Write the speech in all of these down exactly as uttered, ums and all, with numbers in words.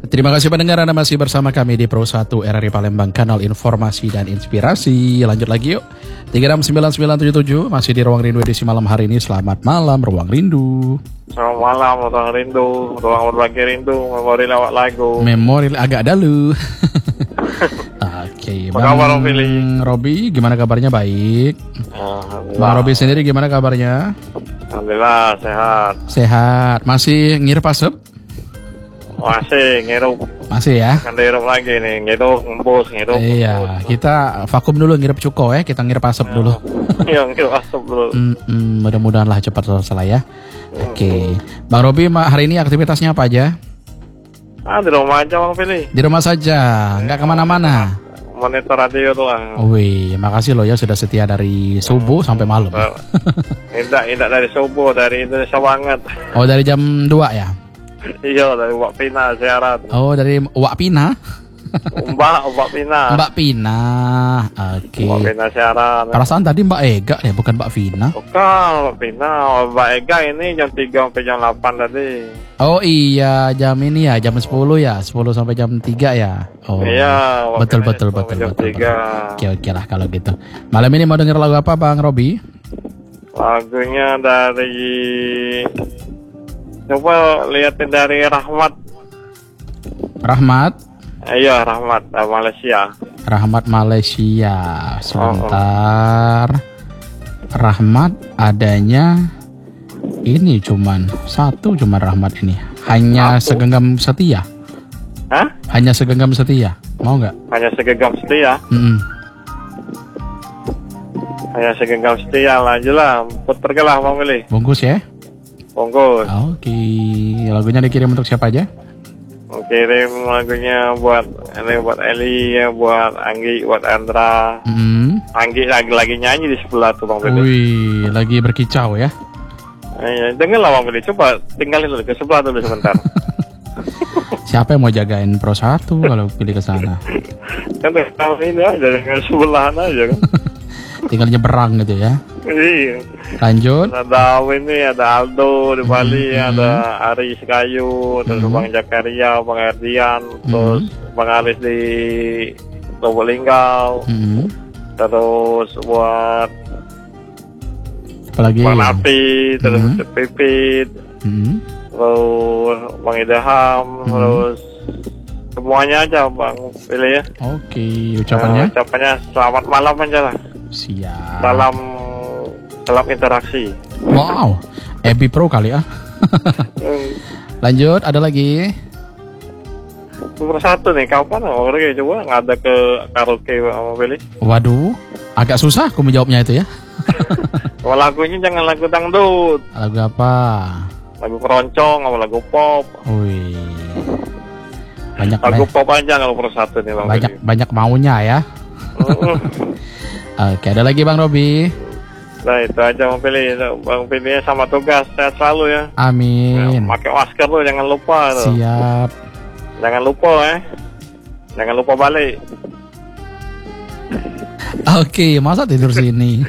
Terima kasih pendengar, Anda masih bersama kami di Pro satu R R I Palembang, kanal informasi dan inspirasi. Lanjut lagi yuk. tiga enam sembilan sembilan tujuh tujuh masih di Ruang Rindu edisi malam hari ini. Selamat malam Ruang Rindu. Selamat malam Ruang Rindu, Ruang Berbagi Rindu, memori lewat lagu. Memori agak dalu. Oke, Apa kabar Bang Billy? Robi, gimana kabarnya? Baik. Bang Robi sendiri gimana kabarnya? Alhamdulillah sehat. Sehat. Masih ngirep asap? Masih ngirup. Masih ya? Kan dihirup lagi nih, ngirup, ngembus, ngirup. Iya, kita vakum dulu ngirep cuko ya, kita ngirep asap dulu. Iya, ngirup asap dulu. Mm-mm, mudah-mudahan lah cepat selesai ya. Oke, Bang Robi hari ini aktivitasnya apa aja? Ah, di rumah aja Bang Billy. Di rumah saja, nggak kemana-mana. Monitor radio tuh lah. Wih, makasih loh ya sudah setia dari subuh sampai malam. Indah, indah dari subuh, dari Indonesia banget. Oh, dari jam dua ya? Iya, dari Wak Pina siaran. Oh, dari Wak Pina? Mbak, Mbak Pina. Mbak Pina, oke. Mbak Pina siaran. Perasaan tadi Mbak Ega ya, bukan Mbak Vina. Bukan, Mbak Pina. Mbak Ega ini jam tiga sampai jam delapan tadi. Oh iya, jam ini ya, jam sepuluh ya, sepuluh sampai jam tiga ya. Oh. Iya, betul betul betul jam betul. tiga. Oke oke lah kalau gitu. Malam ini mau denger lagu apa Bang Robi? Lagunya dari, coba liatin dari Rahmat. Rahmat? Iya, Rahmat dari Malaysia. Rahmat Malaysia. Sebentar. Oh, oh. Rahmat adanya ini cuman satu, cuman Rahmat ini. Hanya satu. Segenggam setia. Hah? Hanya segenggam setia. Mau nggak? Hanya segenggam setia. Mm-mm. Hanya segenggam setia, lanjutlah. Putergelah Bang Willy. Bungkus ya. Bungkus. Oke, lagunya dikirim untuk siapa aja? Kirim lagunya buat ini, buat Eli, ya, buat Anggi, buat Andra. Mm. Anggi lagi lagi nyanyi di sebelah tuh Bang Willy. Wih, lagi berkicau ya. Iya, dengarlah Bang Willy, coba tinggalin dulu ke sebelah dulu sebentar. Siapa yang mau jagain Pro satu kalau pilih ke sana? Kan tahun ini aja dengan sebelahan aja kan. Tinggal nyeberang gitu ya. Iya. Lanjut. Ada ini, ada Aldo di Bali, mm-hmm. ada Aris Kayu, terus mm-hmm. Bang Jakaria, Bang Erdian, mm-hmm. terus Bang Alis di Probolinggo, mm-hmm. terus buat apalagi? Bang Napi, terus mm-hmm. Pipit, mm-hmm. terus Bang Idaham, mm-hmm. terus semuanya aja Bang pilih ya. Oke, ucapannya? Nah, ucapannya selamat malam aja lah. Siap. Salam, salam interaksi. Wow, Ebi Pro kali ya. Lanjut, ada lagi. Nomor satu nih, kapan mau pergi coba nggak ada ke karaoke sama Billy? Waduh, agak susah aku menjawabnya itu ya. Kalau lagunya jangan lagu dangdut. Lagu apa? Lagu keroncong atau lagu pop. Wih. Banyak lagu banyak, pop aja kalau nomor satu nih Bang banyak Billy. Banyak maunya ya. Oke, ada lagi Bang Robi. Nah itu aja Bang Billy. Bang Billy sama tugas, sehat selalu ya. Amin. Ya, pakai masker tuh jangan lupa tuh. Siap. Jangan lupa ya. Jangan lupa balik. Oke, masa tidur sini.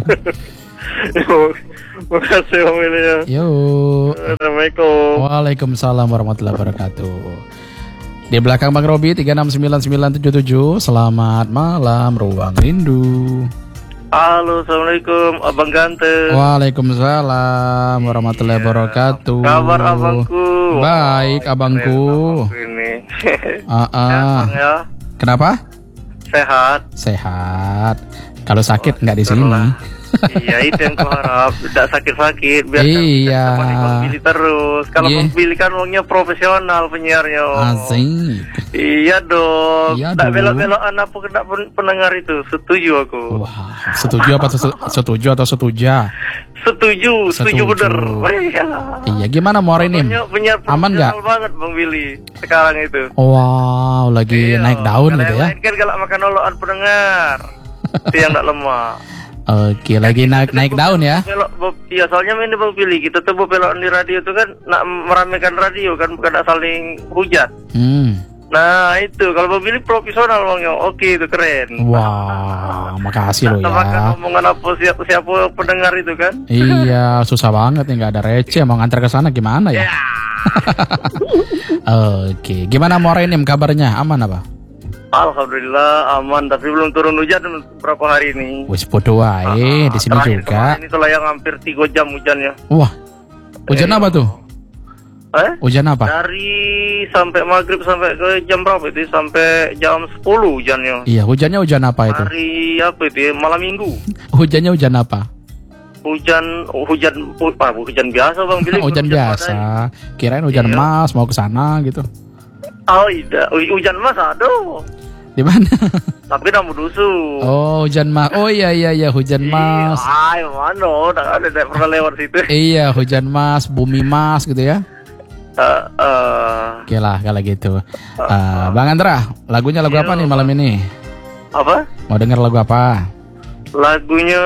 Terima kasih Bang Billy ya. Yuk. Assalamualaikum. Waalaikumsalam warahmatullahi wabarakatuh. Di belakang Bang Robi tiga enam sembilan sembilan tujuh tujuh. Selamat malam Ruang Rindu. Halo, assalamualaikum Abang ganteng. Waalaikumsalam warahmatullahi wabarakatuh. Kabar abangku? Baik abangku. Ini. Ah, ah. Ya. Kenapa? Sehat. Sehat. Kalau sakit nggak di sini. Iya itu yang kuharap, tidak sakit-sakit biar iya. Bang Billy terus. Kalau Bang Billy kan orangnya profesional penyiarnya. Asik. Iya dong. Iya tak belok-belokan apa kena pendengar itu. Setuju aku. Wah, setuju apa setuju atau setuja? Setuju, setuju, setuju bener. Iya. Iya, gimana mau hari ini? Aman nggak? Banget Bang Billy sekarang itu. Wow, lagi iya, naik daun gitu ya? Kan galak makan olokan pendengar. Itu yang tak lemah. Oke, lagi naik naik daun ya? Belok, iya soalnya ini Bang Billy, kita tuh belok di radio itu kan nak meramaikan radio kan, bukan nak saling hujat. Hmm. Nah itu kalau Bang Billy profesional Bang, oke itu keren. Wah, wow, makasih loh ya. Makan omongan apa siapa siapa pendengar itu kan? Iya, susah banget nih, nggak ada receh, mau ngantar ke sana gimana ya? Yeah. Oke, gimana Morenim kabarnya? Aman apa? Alhamdulillah aman, tapi belum turun hujan berapa hari ini. Wis podo wae di sini juga. Ini telah yang hampir tiga jam hujannya. Wah. Hujan eh, apa tuh? Eh? Hujan apa? Dari sampai maghrib sampai ke jam berapa itu? Sampai jam sepuluh hujannya. Iya, hujannya hujan apa itu? Hari apa itu ya? Malam minggu. Hujannya hujan apa? Hujan hujan apa? Hujan biasa Bang Billy. Hujan, hujan biasa. Padahal. Kirain hujan iya. Mas mau ke sana gitu. Oh iya, hujan mas aduh. Di mana? Tapi namu dusu. Oh, hujan mas. Oh iya iya iya hujan mas. Ay, mana? Udah ada tidak pernah lewat situ. Iya, hujan mas, bumi mas gitu ya. Uh, uh, Oke lah kalau gitu. Uh, uh, Bang Andra, lagunya lagu iya, apa nih malam ini? Apa? Mau denger lagu apa? Lagunya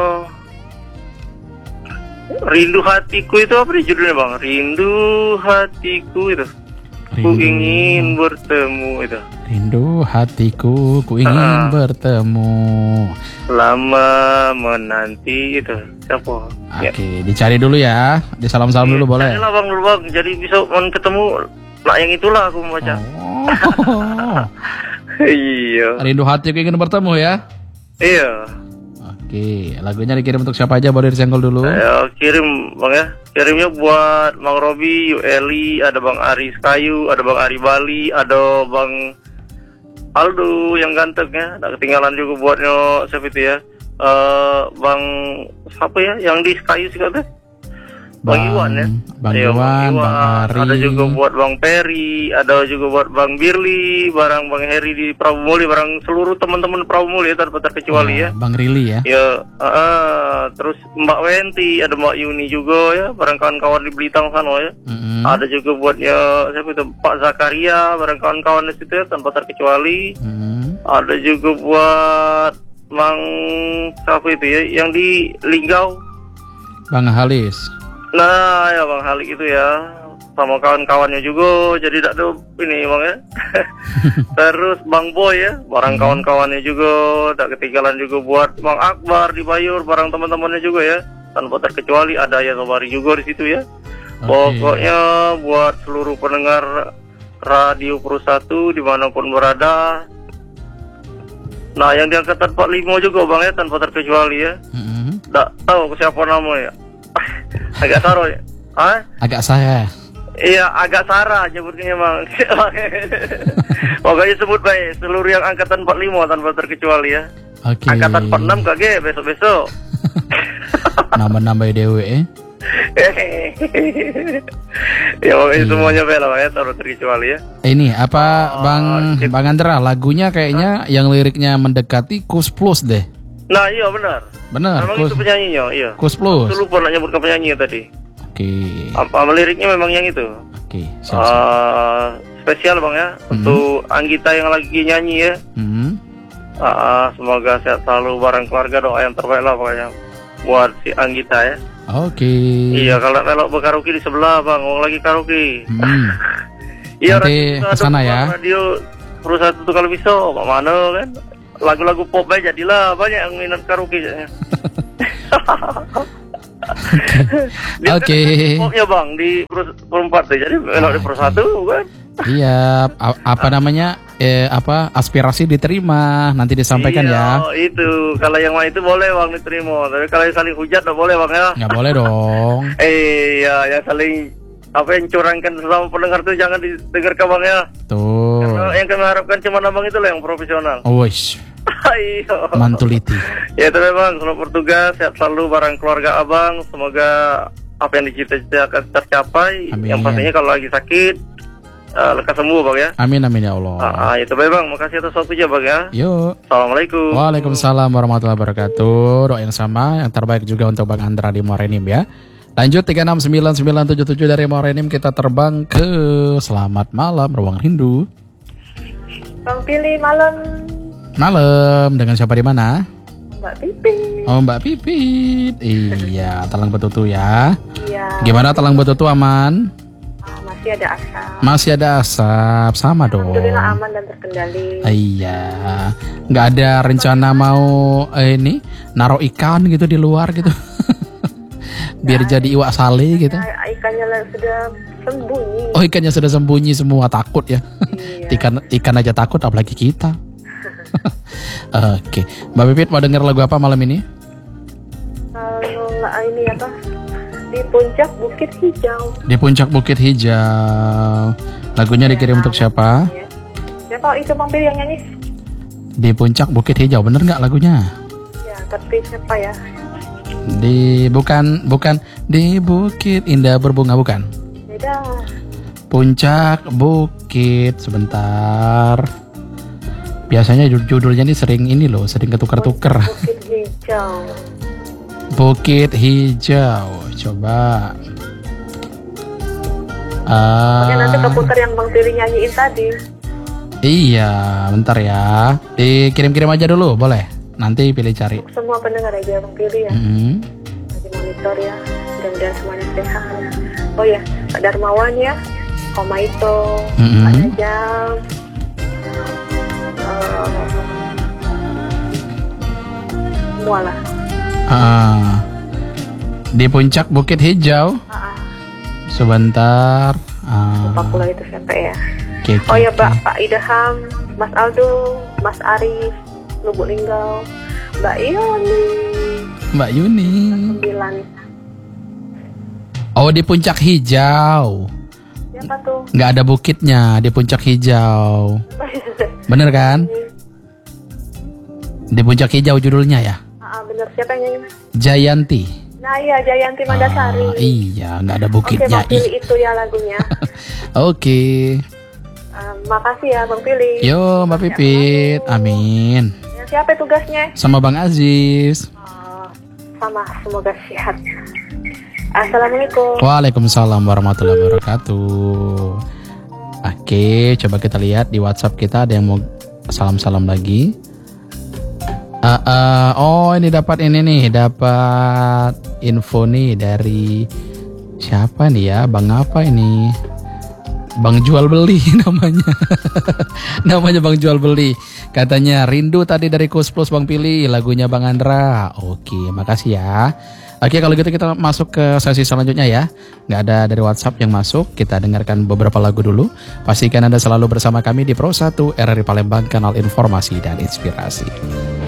Rindu Hatiku itu apa nih judulnya Bang? Rindu Hatiku itu. Rindu. Ku ingin bertemu itu. Rindu hatiku, ku ingin uh, bertemu. Lama menanti itu. Siapa? Oke, okay, ya. Dicari dulu ya. Disalam-salam ya, dulu boleh. Carilah Bang dulu Bang. Jadi bisa ketemu. Nah yang itulah aku mau baca. Oh. Iya. Rindu hatiku ingin bertemu ya. Iya. Oke, lagunya dikirim untuk siapa aja? Boleh disenggol dulu. Ayo, kirim Bang ya. Kirimnya buat Bang Robi, Eli, ada Bang Aris Kayu, ada Bang Ari Bali, ada Bang Aldo yang ganteng ya. Ada ketinggalan juga buatnya siapa itu ya? Uh, Bang siapa ya? Yang di Kayu sih katanya. Bang, bang Iwan ya. Bang Iwan, Bang, Iwan, Bang Ari. Ada juga buat Bang Peri, ada juga buat Bang Birli, barang Bang Heri di Prabu Muli, barang seluruh teman-teman Prabu Muli ya, tanpa terkecuali ya. ya. Bang Rili ya. Ya, uh, terus Mbak Wenti, ada Mbak Yuni juga ya, barang kawan-kawan di Belitang sana ya. Mm-hmm. Ada juga buatnya siapa itu Pak Zakaria, barang kawan-kawan di situ ya, tanpa terkecuali. Mm-hmm. Ada juga buat Bang siapa itu ya, yang di Linggau. Bang Halis. Nah ya Bang Halik itu ya, sama kawan-kawannya juga, jadi tidak ada ini Bang ya. Terus Bang Boy ya, barang hmm. kawan-kawannya juga, tak ketinggalan juga buat Bang Akbar di Bayur, barang teman-temannya juga ya, tanpa terkecuali ada ya Sobari juga di situ ya. Okay. Pokoknya buat seluruh pendengar Radio Pro satu dimanapun berada. Nah yang diangkat empat puluh lima juga Bang ya, tanpa terkecuali ya. Hmm. Tak tahu siapa namanya. Agak saro ya? Ah? Agak saya. Iya, agak Sarah nyebutnya Bang. Pokoknya sebut baik seluruh yang angkatan empat puluh lima tanpa terkecuali ya. Oke. Okay. Angkatan empat puluh enam kagak besok-besok. Nambah-nambah dewe eh. Ya pokoknya semuanya bela ya, tanpa terkecuali ya. Ini apa oh, Bang it... Bang Andra, lagunya kayaknya huh? yang liriknya mendekati Kus Plus deh. Nah iya benar. Benar. Memang Kus, itu penyanyinya, iya. Kus Plus. Aku lupa nak nyebutkan penyanyi tadi. Oke. Okay. Apa liriknya memang yang itu. Oke. Okay, uh, spesial Bang ya mm-hmm. untuk Anggita yang lagi nyanyi ya. Mm-hmm. Uh, semoga sehat selalu bareng keluarga, doa yang terbaik lah pokoknya buat si Anggita ya. Oke. Okay. Iya kalau melok berkaraoke di sebelah Bang, orang lagi karaoke. Hmm. Iya nanti kesana ya. Radio perusahaan itu kalau bisa, mana kan? Lagu-lagu pop aja jadilah banyak yang minat karaoke. Oke. Popnya Bang di perempat deh, jadi melok di persatu kan. Iya, apa namanya? Eh, apa aspirasi diterima, nanti disampaikan iya, ya. Oh itu, kalau yang lain itu boleh Bang diterima. Tapi kalau yang saling hujat nggak boleh Bang ya. Nggak boleh dong. Eh, ya, yang saling apa yang curangkan sesama pendengar itu jangan didengar ke Bang ya. Tuh. Karena yang kami harapkan cuma Abang itu lah yang profesional. Oh, wish. Mantuliti. Ya itu memang selamat bertugas, sehat selalu bareng keluarga Abang. Semoga apa yang dicita-citakan tercapai. Amin. Yang pastinya kalau lagi sakit uh, lekas sembuh Bang ya. Amin amin ya Allah. Ah, itu baik Bang, makasih atas waktunya Bang ya. Yuk. Assalamualaikum. Waalaikumsalam warahmatullahi wabarakatuh. Doa yang sama, yang terbaik juga untuk Bang Andra di Morenim ya. Lanjut tiga enam sembilan sembilan tujuh tujuh dari Morenim, kita terbang ke Selamat Malam Ruang Rindu. Bang Pilih malam. Malam, dengan siapa di mana? Mbak Pipit. Oh, Mbak Pipit. Iya, Talang Betutu ya. Iya. Gimana Talang Betutu aman? Ah, masih ada asap. Masih ada asap, sama dong. Alhamdulillah aman dan terkendali. Iya. Nggak ada rencana mau eh, ini naruh ikan gitu di luar gitu. Biar nah, jadi iwak sale gitu. Nah, ikannya sudah Sembunyi. Oh, ikannya sudah sembunyi semua, takut ya. Iya. ikan ikan aja takut, apalagi kita. Oke, Mbak Pipit mau denger lagu apa malam ini? Kalau nggak ini apa? Di puncak Bukit Hijau. Di Puncak Bukit Hijau. Lagunya dikirim untuk siapa? Ya. Siapa itu Bang Billy yang nyanyi? Di Puncak Bukit Hijau, bener nggak lagunya? Ya, tapi siapa ya? Di bukan bukan di Bukit Indah Berbunga, bukan? Beda. Puncak Bukit, sebentar. Biasanya jud- judulnya ini sering ini loh, sering ketukar-tukar. Bukit Hijau. Bukit Hijau, coba. Pokoknya nanti Ah, keputar yang Bang Billy nyanyiin tadi. iya, bentar ya. Dikirim-kirim aja dulu, boleh? Nanti pilih cari. Semua pendengar aja Bang Billy ya. Mm-hmm. Lagi monitor ya. Mudah-mudahan semuanya sehat. Oh ya, Pak Darmawan ya. Koma itu. Mm-hmm. Pak Najam. Eh, semua lah. Ah, di Puncak Bukit Hijau, Ah, ah. sebentar. Ah, lupa pula itu siapa ya. oke, oke, Oh ya oke. Pak, Pak Idham, Mas Aldo, Mas Arif, Lubuk Linggau, Mbak Ioni, Mbak Yuni. sembilan. Oh, di Puncak Hijau. Siapa tuh? Nggak ada bukitnya di Puncak Hijau. Bener kan? Di Puncak Hijau judulnya ya. Ah, bener, siapa yang nyanyi? Jayanti. Nah iya, Jayanti Mandasari. Ah, iya, nggak ada Oke, bukitnya. Bang Pili Ih. itu ya lagunya. Oke. Eh, makasih ya Bang Pili. Yo, Mbak Pipit. Amin. Ya, siapa tugasnya? Sama Bang Aziz. Oh, sama, semoga sehat. Assalamualaikum. Waalaikumsalam warahmatullahi wabarakatuh. Oke, coba kita lihat di WhatsApp kita ada yang mau salam-salam lagi. Ah, ah, oh, ini dapat ini nih, dapat info nih dari siapa nih ya? Bang apa ini? Bang jual beli namanya. Namanya Bang jual beli. Katanya rindu tadi dari Kus Plus Bang Pili, lagunya Bang Andra. Oke, makasih ya. Oke, kalau gitu kita masuk ke sesi selanjutnya ya. Nggak ada dari WhatsApp yang masuk. Kita dengarkan beberapa lagu dulu. Pastikan Anda selalu bersama kami di Pro satu R R I Palembang, kanal informasi dan inspirasi.